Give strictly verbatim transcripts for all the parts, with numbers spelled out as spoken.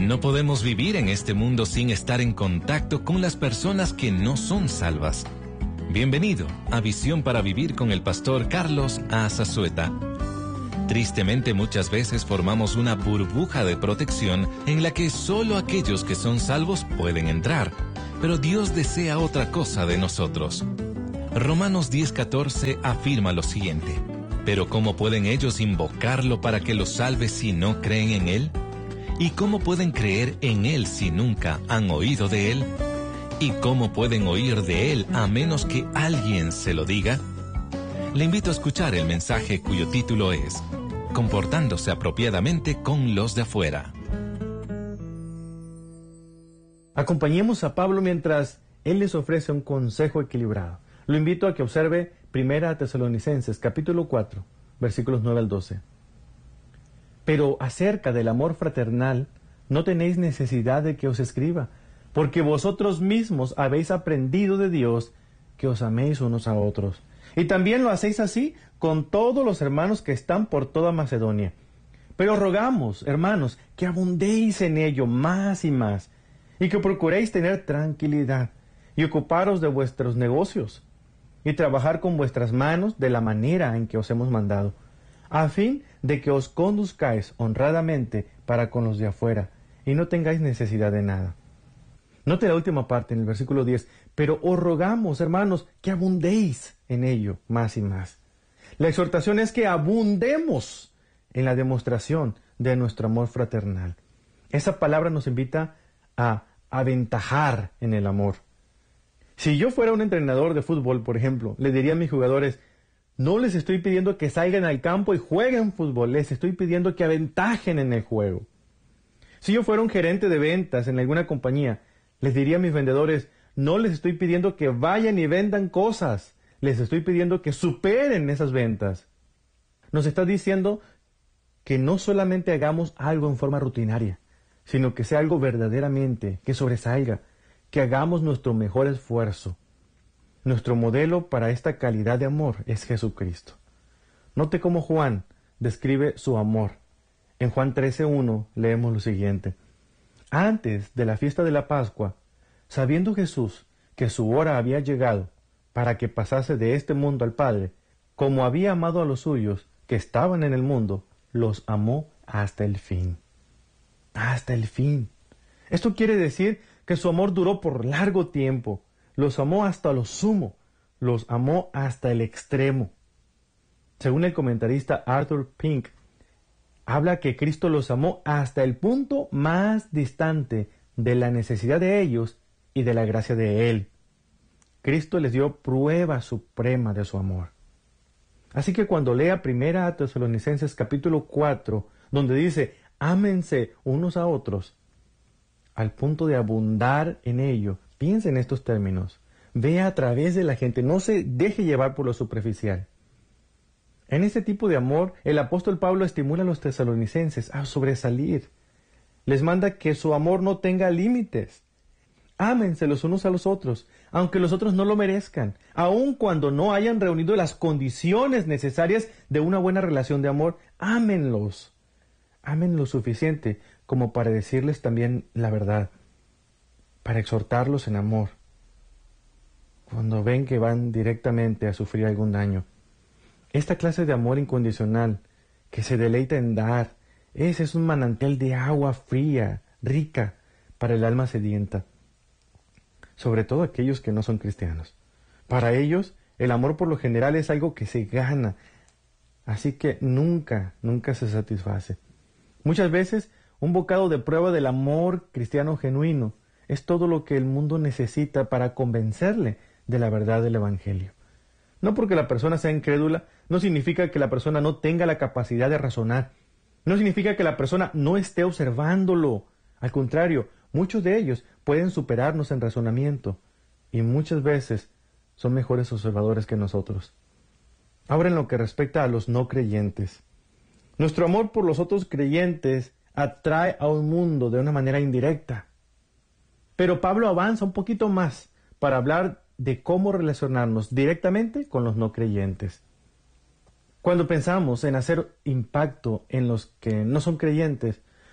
No podemos vivir en este mundo sin estar en contacto con las personas que no son salvas. Bienvenido a Visión para Vivir con el pastor Carlos Azazueta. Tristemente, muchas veces formamos una burbuja de protección en la que solo aquellos que son salvos pueden entrar, pero Dios desea otra cosa de nosotros. Romanos diez catorce afirma lo siguiente: ¿pero cómo pueden ellos invocarlo para que los salve si no creen en Él? ¿Y cómo pueden creer en Él si nunca han oído de Él? ¿Y cómo pueden oír de Él a menos que alguien se lo diga? Le invito a escuchar el mensaje cuyo título es Comportándose apropiadamente con los de afuera. Acompañemos a Pablo mientras él les ofrece un consejo equilibrado. Lo invito a que observe Primera Tesalonicenses, capítulo cuatro, versículos nueve al doce. Pero acerca del amor fraternal, no tenéis necesidad de que os escriba, porque vosotros mismos habéis aprendido de Dios que os améis unos a otros. Y también lo hacéis así con todos los hermanos que están por toda Macedonia. Pero rogamos, hermanos, que abundéis en ello más y más, y que procuréis tener tranquilidad, y ocuparos de vuestros negocios, y trabajar con vuestras manos de la manera en que os hemos mandado, a fin de que os conduzcáis honradamente para con los de afuera, y no tengáis necesidad de nada. Note la última parte en el versículo diez, pero os rogamos, hermanos, que abundéis en ello más y más. La exhortación es que abundemos en la demostración de nuestro amor fraternal. Esa palabra nos invita a aventajar en el amor. Si yo fuera un entrenador de fútbol, por ejemplo, le diría a mis jugadores: no les estoy pidiendo que salgan al campo y jueguen fútbol, les estoy pidiendo que aventajen en el juego. Si yo fuera un gerente de ventas en alguna compañía, les diría a mis vendedores: no les estoy pidiendo que vayan y vendan cosas, les estoy pidiendo que superen esas ventas. Nos está diciendo que no solamente hagamos algo en forma rutinaria, sino que sea algo verdaderamente, que sobresalga, que hagamos nuestro mejor esfuerzo. Nuestro modelo para esta calidad de amor es Jesucristo. Note cómo Juan describe su amor. En Juan trece uno leemos lo siguiente: antes de la fiesta de la Pascua, sabiendo Jesús que su hora había llegado para que pasase de este mundo al Padre, como había amado a los suyos que estaban en el mundo, los amó hasta el fin. Hasta el fin. Esto quiere decir que su amor duró por largo tiempo. Los amó hasta lo sumo. Los amó hasta el extremo. Según el comentarista Arthur Pink, habla que Cristo los amó hasta el punto más distante de la necesidad de ellos y de la gracia de Él. Cristo les dio prueba suprema de su amor. Así que cuando lea Primera Tesalonicenses capítulo cuatro, donde dice: ámense unos a otros, al punto de abundar en ello, piense en estos términos. Vea a través de la gente, no se deje llevar por lo superficial. En este tipo de amor, el apóstol Pablo estimula a los tesalonicenses a sobresalir. Les manda que su amor no tenga límites. Ámense los unos a los otros, aunque los otros no lo merezcan, aun cuando no hayan reunido las condiciones necesarias de una buena relación de amor. Ámenlos. Amen lo suficiente como para decirles también la verdad, para exhortarlos en amor, cuando ven que van directamente a sufrir algún daño. Esta clase de amor incondicional, que se deleita en dar, ese es un manantial de agua fría, rica, para el alma sedienta, sobre todo aquellos que no son cristianos. Para ellos, el amor por lo general es algo que se gana, así que nunca, nunca se satisface. Muchas veces, un bocado de prueba del amor cristiano genuino es todo lo que el mundo necesita para convencerle de la verdad del Evangelio. No porque la persona sea incrédula, no significa que la persona no tenga la capacidad de razonar. No significa que la persona no esté observándolo. Al contrario, muchos de ellos pueden superarnos en razonamiento y muchas veces son mejores observadores que nosotros. Ahora, en lo que respecta a los no creyentes, nuestro amor por los otros creyentes atrae a un mundo de una manera indirecta. Pero Pablo avanza un poquito más para hablar de cómo relacionarnos directamente con los no creyentes. Cuando pensamos en hacer impacto en los que no son creyentes,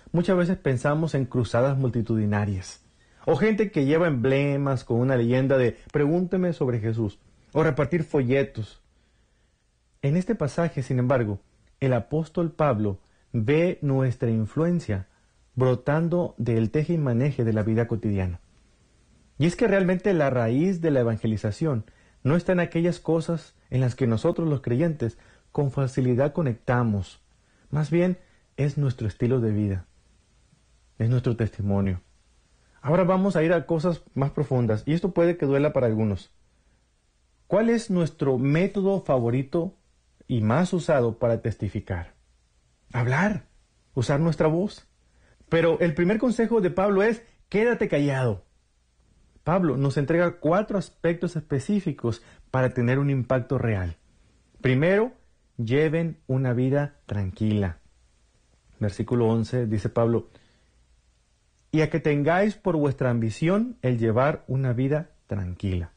muchas veces pensamos en cruzadas multitudinarias, o gente que lleva emblemas con una leyenda de pregúnteme sobre Jesús, o repartir folletos. En este pasaje, sin embargo, el apóstol Pablo ve nuestra influencia brotando del teje y maneje de la vida cotidiana. Y es que realmente la raíz de la evangelización no está en aquellas cosas en las que nosotros los creyentes con facilidad conectamos. Más bien es nuestro estilo de vida, es nuestro testimonio. Ahora vamos a ir a cosas más profundas, y esto puede que duela para algunos. ¿Cuál es nuestro método favorito y más usado para testificar? Hablar, usar nuestra voz. Pero el primer consejo de Pablo es, quédate callado. Pablo nos entrega cuatro aspectos específicos para tener un impacto real. Primero, lleven una vida tranquila. Versículo once dice Pablo, y a que tengáis por vuestra ambición el llevar una vida tranquila.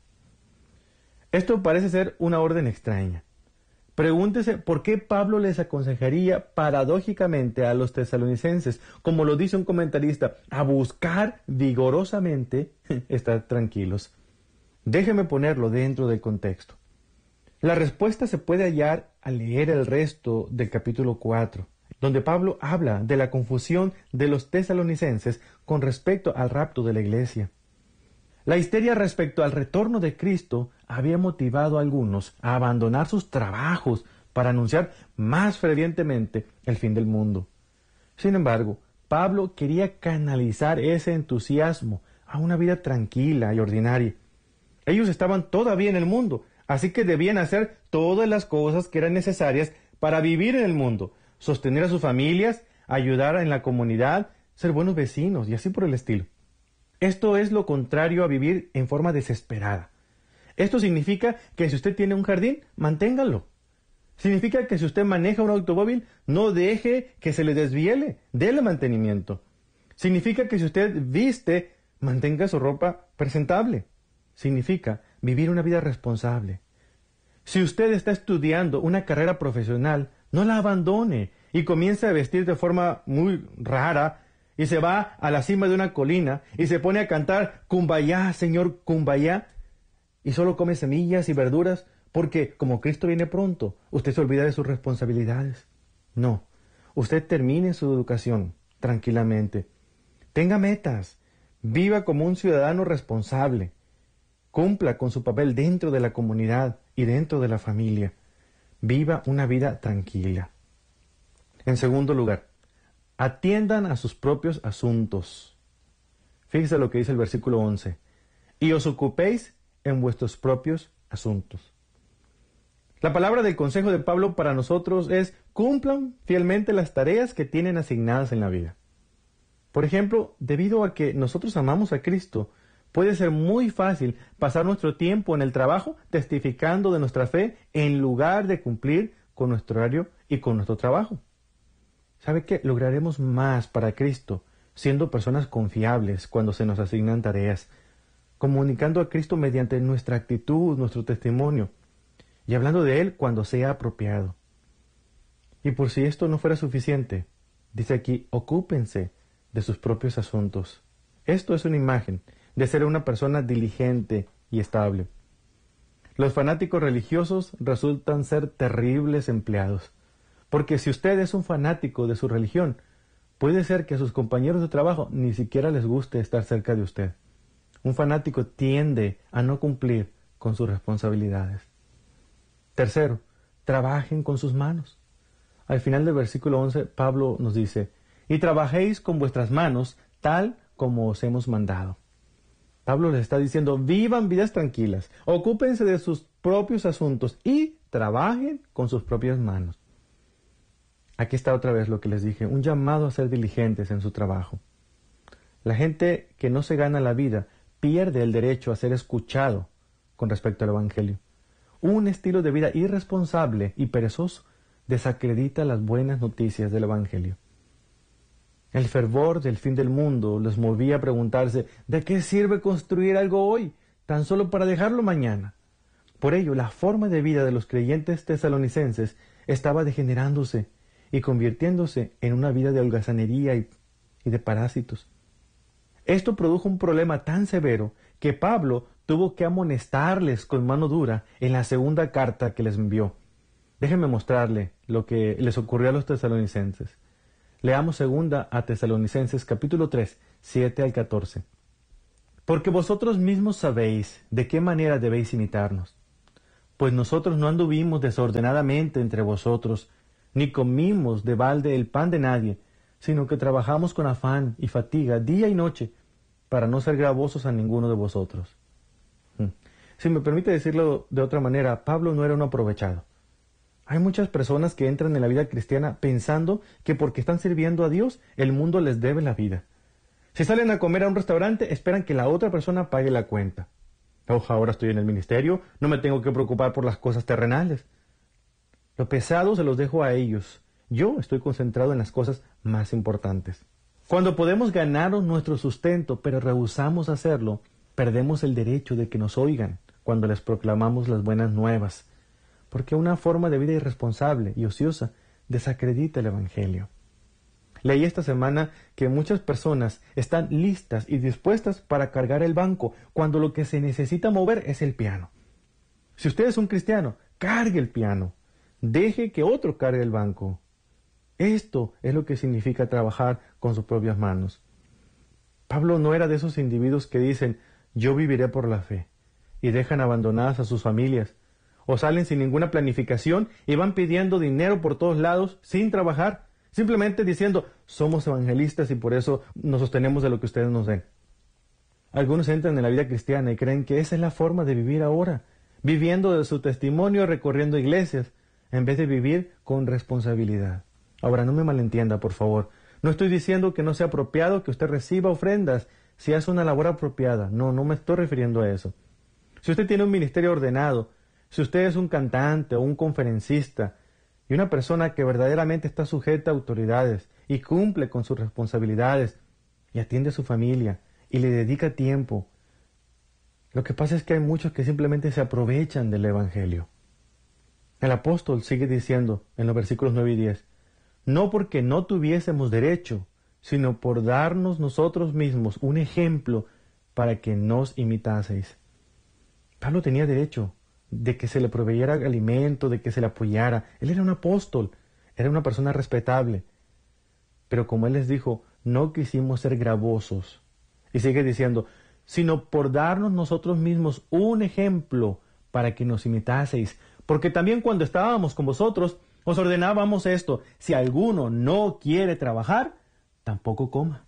Esto parece ser una orden extraña. Pregúntese por qué Pablo les aconsejaría paradójicamente a los tesalonicenses, como lo dice un comentarista, a buscar vigorosamente estar tranquilos. Déjeme ponerlo dentro del contexto. La respuesta se puede hallar al leer el resto del capítulo cuatro, donde Pablo habla de la confusión de los tesalonicenses con respecto al rapto de la iglesia. La histeria respecto al retorno de Cristo había motivado a algunos a abandonar sus trabajos para anunciar más fervientemente el fin del mundo. Sin embargo, Pablo quería canalizar ese entusiasmo a una vida tranquila y ordinaria. Ellos estaban todavía en el mundo, así que debían hacer todas las cosas que eran necesarias para vivir en el mundo, sostener a sus familias, ayudar en la comunidad, ser buenos vecinos y así por el estilo. Esto es lo contrario a vivir en forma desesperada. Esto significa que si usted tiene un jardín, manténgalo. Significa que si usted maneja un automóvil, no deje que se le desviele, déle mantenimiento. Significa que si usted viste, mantenga su ropa presentable. Significa vivir una vida responsable. Si usted está estudiando una carrera profesional, no la abandone y comience a vestir de forma muy rara y se va a la cima de una colina y se pone a cantar Kumbaya, Señor, Kumbaya, y solo come semillas y verduras porque como Cristo viene pronto, usted se olvida de sus responsabilidades. No, usted termine su educación tranquilamente. Tenga metas, viva como un ciudadano responsable, cumpla con su papel dentro de la comunidad y dentro de la familia. Viva una vida tranquila. En segundo lugar, atiendan a sus propios asuntos. Fíjese lo que dice el versículo once. Y os ocupéis en vuestros propios asuntos. La palabra del consejo de Pablo para nosotros es cumplan fielmente las tareas que tienen asignadas en la vida. Por ejemplo, debido a que nosotros amamos a Cristo, puede ser muy fácil pasar nuestro tiempo en el trabajo testificando de nuestra fe en lugar de cumplir con nuestro horario y con nuestro trabajo. ¿Sabe qué? Lograremos más para Cristo siendo personas confiables cuando se nos asignan tareas, comunicando a Cristo mediante nuestra actitud, nuestro testimonio, y hablando de Él cuando sea apropiado. Y por si esto no fuera suficiente, dice aquí, ocúpense de sus propios asuntos. Esto es una imagen de ser una persona diligente y estable. Los fanáticos religiosos resultan ser terribles empleados, porque si usted es un fanático de su religión, puede ser que a sus compañeros de trabajo ni siquiera les guste estar cerca de usted. Un fanático tiende a no cumplir con sus responsabilidades. Tercero, trabajen con sus manos. Al final del versículo once, Pablo nos dice, y trabajéis con vuestras manos tal como os hemos mandado. Pablo les está diciendo, vivan vidas tranquilas, ocúpense de sus propios asuntos y trabajen con sus propias manos. Aquí está otra vez lo que les dije, un llamado a ser diligentes en su trabajo. La gente que no se gana la vida pierde el derecho a ser escuchado con respecto al Evangelio. Un estilo de vida irresponsable y perezoso desacredita las buenas noticias del Evangelio. El fervor del fin del mundo los movía a preguntarse, ¿de qué sirve construir algo hoy, tan solo para dejarlo mañana? Por ello, la forma de vida de los creyentes tesalonicenses estaba degenerándose y convirtiéndose en una vida de holgazanería y y de parásitos. Esto produjo un problema tan severo que Pablo tuvo que amonestarles con mano dura en la segunda carta que les envió. Déjenme mostrarle lo que les ocurrió a los tesalonicenses. Leamos segunda a Tesalonicenses capítulo tres, siete al catorce. Porque vosotros mismos sabéis de qué manera debéis imitarnos. Pues nosotros no anduvimos desordenadamente entre vosotros, ni comimos de balde el pan de nadie, sino que trabajamos con afán y fatiga día y noche, para no ser gravosos a ninguno de vosotros. Si me permite decirlo de otra manera, Pablo no era un aprovechado. Hay muchas personas que entran en la vida cristiana pensando que porque están sirviendo a Dios, el mundo les debe la vida. Si salen a comer a un restaurante, esperan que la otra persona pague la cuenta. Oh, ahora estoy en el ministerio, no me tengo que preocupar por las cosas terrenales. Lo pesado se los dejo a ellos. Yo estoy concentrado en las cosas más importantes. Cuando podemos ganarnos nuestro sustento, pero rehusamos hacerlo, perdemos el derecho de que nos oigan cuando les proclamamos las buenas nuevas, porque una forma de vida irresponsable y ociosa desacredita el Evangelio. Leí esta semana que muchas personas están listas y dispuestas para cargar el banco, cuando lo que se necesita mover es el piano. Si usted es un cristiano, cargue el piano. Deje que otro cargue el banco. Esto es lo que significa trabajar con sus propias manos. Pablo no era de esos individuos que dicen, yo viviré por la fe, y dejan abandonadas a sus familias, o salen sin ninguna planificación y van pidiendo dinero por todos lados sin trabajar, simplemente diciendo, somos evangelistas y por eso nos sostenemos de lo que ustedes nos den. Algunos entran en la vida cristiana y creen que esa es la forma de vivir ahora, viviendo de su testimonio, recorriendo iglesias, en vez de vivir con responsabilidad. Ahora, no me malentienda, por favor. No estoy diciendo que no sea apropiado que usted reciba ofrendas si hace una labor apropiada. No, no me estoy refiriendo a eso. Si usted tiene un ministerio ordenado, si usted es un cantante o un conferencista y una persona que verdaderamente está sujeta a autoridades y cumple con sus responsabilidades y atiende a su familia y le dedica tiempo, lo que pasa es que hay muchos que simplemente se aprovechan del Evangelio. El apóstol sigue diciendo en los versículos nueve y diez, no porque no tuviésemos derecho, sino por darnos nosotros mismos un ejemplo para que nos imitaseis. Pablo tenía derecho de que se le proveyera alimento, de que se le apoyara. Él era un apóstol, era una persona respetable. Pero como él les dijo, no quisimos ser gravosos. Y sigue diciendo, sino por darnos nosotros mismos un ejemplo para que nos imitaseis. Porque también cuando estábamos con vosotros, os ordenábamos esto, si alguno no quiere trabajar, tampoco coma.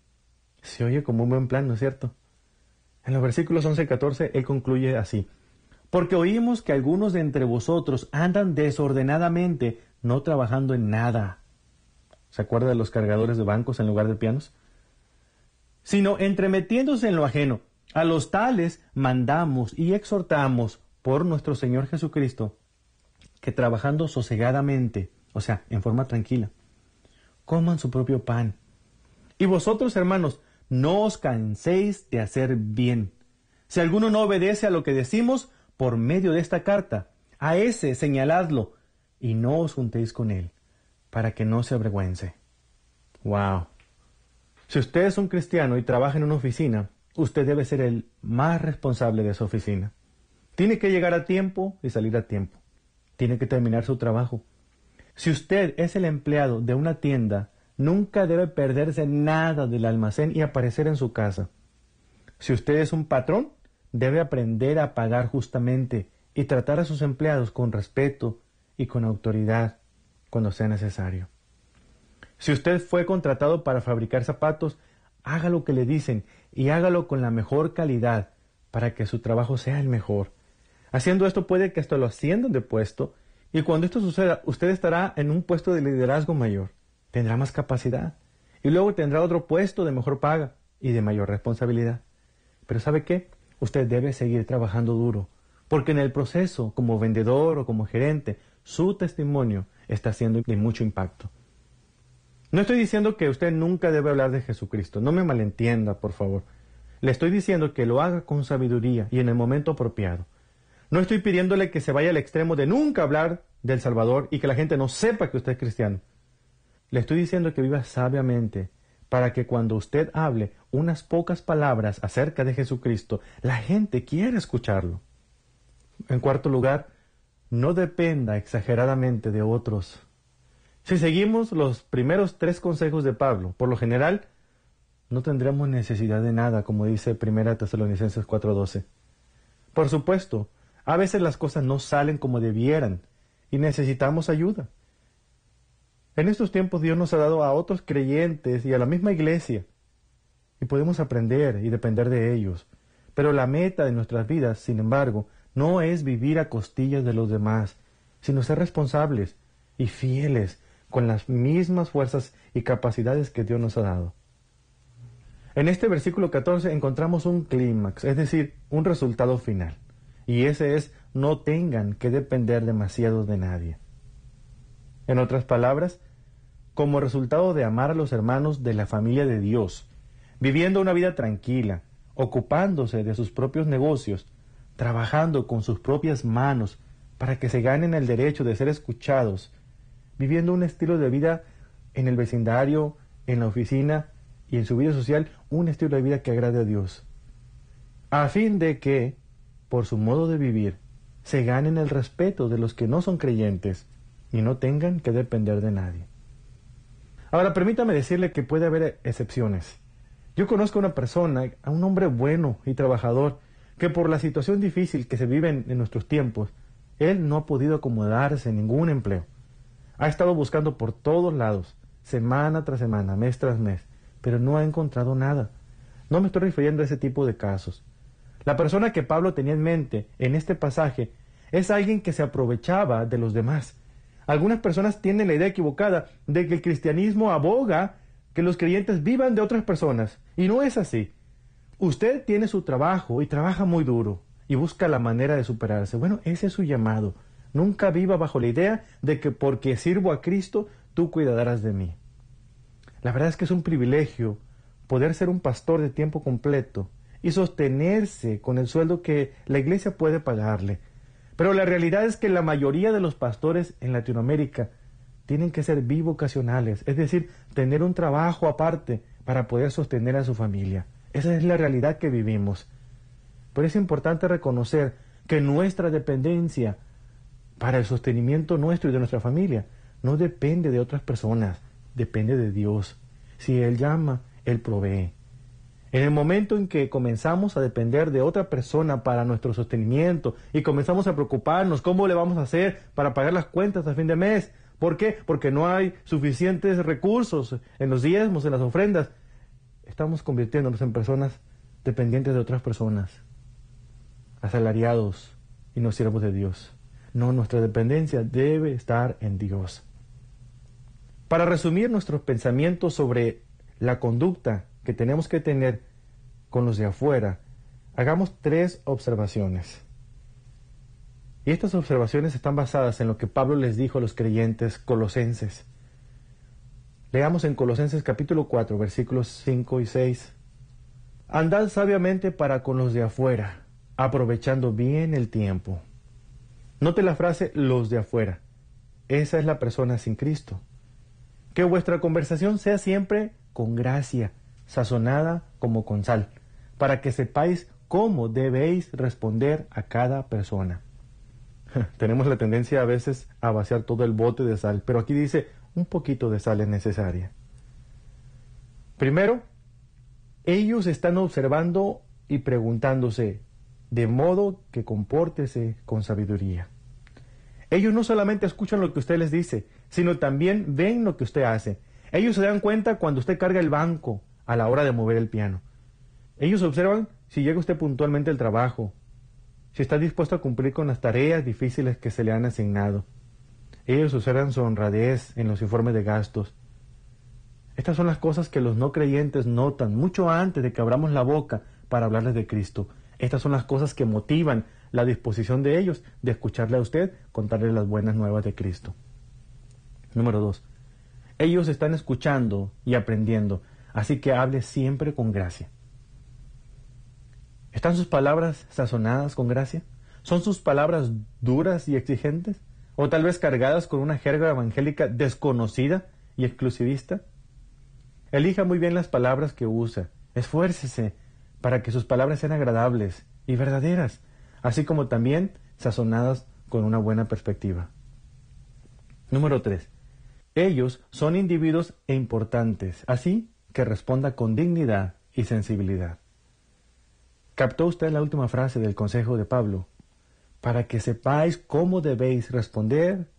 Se oye como un buen plan, ¿no es cierto? En los versículos once y catorce, él concluye así, porque oímos que algunos de entre vosotros andan desordenadamente, no trabajando en nada. ¿Se acuerda de los cargadores de bancos en lugar de pianos? Sino entremetiéndose en lo ajeno. A los tales mandamos y exhortamos por nuestro Señor Jesucristo, que trabajando sosegadamente, o sea, en forma tranquila, coman su propio pan. Y vosotros, hermanos, no os canséis de hacer bien. Si alguno no obedece a lo que decimos por medio de esta carta, a ese señaladlo y no os juntéis con él, para que no se avergüence. Wow. Si usted es un cristiano y trabaja en una oficina, usted debe ser el más responsable de esa oficina. Tiene que llegar a tiempo y salir a tiempo. Tiene que terminar su trabajo. Si usted es el empleado de una tienda, nunca debe perderse nada del almacén y aparecer en su casa. Si usted es un patrón, debe aprender a pagar justamente y tratar a sus empleados con respeto y con autoridad cuando sea necesario. Si usted fue contratado para fabricar zapatos, haga lo que le dicen y hágalo con la mejor calidad para que su trabajo sea el mejor. Haciendo esto puede que hasta lo asciendan de puesto y cuando esto suceda, usted estará en un puesto de liderazgo mayor. Tendrá más capacidad y luego tendrá otro puesto de mejor paga y de mayor responsabilidad. Pero ¿sabe qué? Usted debe seguir trabajando duro, porque en el proceso, como vendedor o como gerente, su testimonio está siendo de mucho impacto. No estoy diciendo que usted nunca debe hablar de Jesucristo, no me malentienda, por favor. Le estoy diciendo que lo haga con sabiduría y en el momento apropiado. No estoy pidiéndole que se vaya al extremo de nunca hablar del Salvador y que la gente no sepa que usted es cristiano. Le estoy diciendo que viva sabiamente para que cuando usted hable unas pocas palabras acerca de Jesucristo, la gente quiera escucharlo. En cuarto lugar, no dependa exageradamente de otros. Si seguimos los primeros tres consejos de Pablo, por lo general, no tendremos necesidad de nada, como dice primera Tesalonicenses cuatro doce. Por supuesto, a veces las cosas no salen como debieran y necesitamos ayuda. En estos tiempos Dios nos ha dado a otros creyentes y a la misma iglesia, y podemos aprender y depender de ellos. Pero la meta de nuestras vidas, sin embargo, no es vivir a costillas de los demás, sino ser responsables y fieles con las mismas fuerzas y capacidades que Dios nos ha dado. En este versículo catorce encontramos un clímax, es decir, un resultado final. Y ese es: no tengan que depender demasiado de nadie. En otras palabras, como resultado de amar a los hermanos de la familia de Dios, viviendo una vida tranquila, ocupándose de sus propios negocios, trabajando con sus propias manos para que se ganen el derecho de ser escuchados, viviendo un estilo de vida en el vecindario, en la oficina y en su vida social, un estilo de vida que agrade a Dios, a fin de que, por su modo de vivir, se ganen el respeto de los que no son creyentes y no tengan que depender de nadie. Ahora, permítame decirle que puede haber excepciones. Yo conozco a una persona, a un hombre bueno y trabajador, que por la situación difícil que se vive en, en nuestros tiempos, él no ha podido acomodarse en ningún empleo. Ha estado buscando por todos lados, semana tras semana, mes tras mes, pero no ha encontrado nada. No me estoy refiriendo a ese tipo de casos. La persona que Pablo tenía en mente en este pasaje es alguien que se aprovechaba de los demás. Algunas personas tienen la idea equivocada de que el cristianismo aboga que los creyentes vivan de otras personas, y no es así. Usted tiene su trabajo y trabaja muy duro y busca la manera de superarse. Bueno, ese es su llamado. Nunca viva bajo la idea de que porque sirvo a Cristo, tú cuidarás de mí. La verdad es que es un privilegio poder ser un pastor de tiempo completo y sostenerse con el sueldo que la iglesia puede pagarle. Pero la realidad es que la mayoría de los pastores en Latinoamérica tienen que ser bivocacionales, es decir, tener un trabajo aparte para poder sostener a su familia. Esa es la realidad que vivimos. Pero es importante reconocer que nuestra dependencia para el sostenimiento nuestro y de nuestra familia no depende de otras personas, depende de Dios. Si Él llama, Él provee. En el momento en que comenzamos a depender de otra persona para nuestro sostenimiento y comenzamos a preocuparnos cómo le vamos a hacer para pagar las cuentas a fin de mes, ¿por qué? Porque no hay suficientes recursos en los diezmos, en las ofrendas, estamos convirtiéndonos en personas dependientes de otras personas, asalariados y no siervos de Dios. No, nuestra dependencia debe estar en Dios. Para resumir nuestros pensamientos sobre la conducta que tenemos que tener con los de afuera, hagamos tres observaciones. Y estas observaciones están basadas en lo que Pablo les dijo a los creyentes colosenses. Leamos en Colosenses capítulo cuatro, versículos cinco y seis. Andad sabiamente para con los de afuera, aprovechando bien el tiempo. Note la frase los de afuera. Esa es la persona sin Cristo. Que vuestra conversación sea siempre con gracia, sazonada como con sal, para que sepáis cómo debéis responder a cada persona. Tenemos la tendencia a veces a vaciar todo el bote de sal, pero aquí dice un poquito de sal es necesaria. Primero, ellos están observando y preguntándose, de modo que compórtese con sabiduría. Ellos no solamente escuchan lo que usted les dice, sino también ven lo que usted hace. Ellos se dan cuenta cuando usted carga el banco a la hora de mover el piano. Ellos observan si llega usted puntualmente al trabajo, si está dispuesto a cumplir con las tareas difíciles que se le han asignado. Ellos observan su honradez en los informes de gastos. Estas son las cosas que los no creyentes notan mucho antes de que abramos la boca para hablarles de Cristo. Estas son las cosas que motivan la disposición de ellos de escucharle a usted, contarle las buenas nuevas de Cristo. Número dos. Ellos están escuchando y aprendiendo, así que hable siempre con gracia. ¿Están sus palabras sazonadas con gracia? ¿Son sus palabras duras y exigentes? ¿O tal vez cargadas con una jerga evangélica desconocida y exclusivista? Elija muy bien las palabras que usa. Esfuércese para que sus palabras sean agradables y verdaderas, así como también sazonadas con una buena perspectiva. Número tres. Ellos son individuos importantes, así que responda con dignidad y sensibilidad. ¿Captó usted la última frase del consejo de Pablo? Para que sepáis cómo debéis responder,